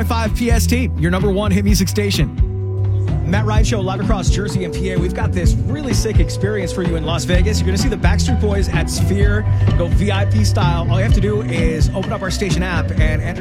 101.5 PST, your number one hit music station. Matt Ryan Show live across Jersey and PA. We've got this really sick experience for you in Las Vegas. You're going to see the Backstreet Boys at Sphere. Go VIP style. All you have to do is open up our station app and enter